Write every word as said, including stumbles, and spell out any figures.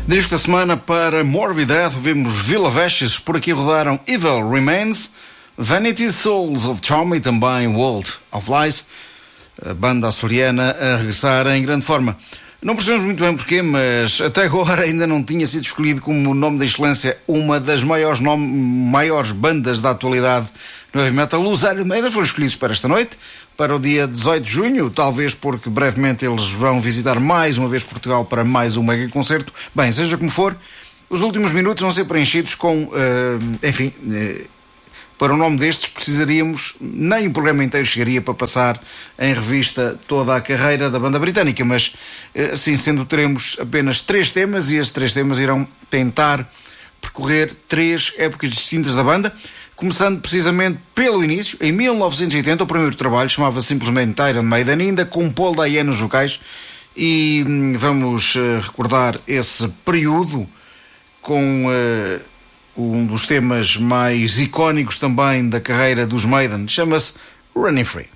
Disco da semana para Morbid Death, vimos Villa Vestes, por aqui rodaram Evil Remains, Vanity Souls of Trauma e também World of Lies, a banda açoriana a regressar em grande forma. Não percebemos muito bem porquê, mas até agora ainda não tinha sido escolhido como nome da excelência uma das maiores, nome, maiores bandas da atualidade no heavy metal. Os Iron Maiden foram escolhidos para esta noite, para o dia dezoito de junho, talvez porque brevemente eles vão visitar mais uma vez Portugal para mais um mega concerto. Bem, seja como for, os últimos minutos vão ser preenchidos com, uh, enfim, uh, para o nome destes precisaríamos, nem o programa inteiro chegaria para passar em revista toda a carreira da banda britânica, mas assim sendo teremos apenas três temas e estes três temas irão tentar percorrer três épocas distintas da banda, começando precisamente pelo início. Em mil novecentos e oitenta o primeiro trabalho chamava-se simplesmente Iron Maiden, ainda com Paul Diano nos vocais, e vamos uh, recordar esse período com uh, um dos temas mais icónicos também da carreira dos Maiden, chama-se Running Free.